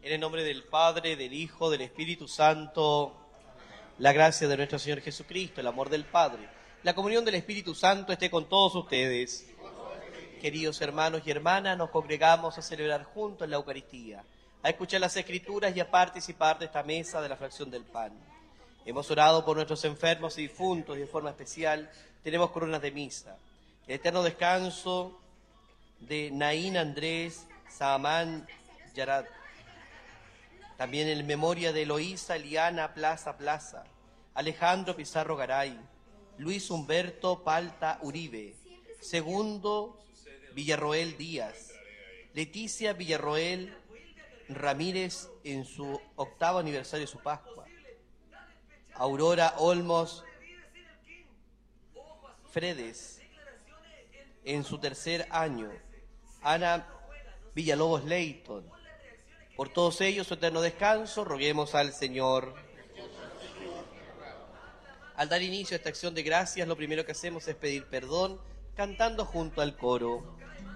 En el nombre del Padre, del Hijo, del Espíritu Santo, la gracia de nuestro Señor Jesucristo, el amor del Padre, la comunión del Espíritu Santo esté con todos ustedes. Queridos hermanos y hermanas, nos congregamos a celebrar juntos en la Eucaristía, a escuchar las Escrituras y a participar de esta mesa de la fracción del pan. Hemos orado por nuestros enfermos y difuntos y de forma especial tenemos coronas de misa. El eterno descanso de Naín Andrés Saamán Yarat. También en memoria de Eloísa Eliana Plaza, Alejandro Pizarro Garay, Luis Humberto Palta Uribe, Segundo Villarroel Díaz, Leticia Villarroel Ramírez en su 8º aniversario de su Pascua, Aurora Olmos Fredes en su 3er año, Ana Villalobos Leighton. Por todos ellos, su eterno descanso, roguemos al Señor. Al dar inicio a esta acción de gracias, lo primero que hacemos es pedir perdón, cantando junto al coro.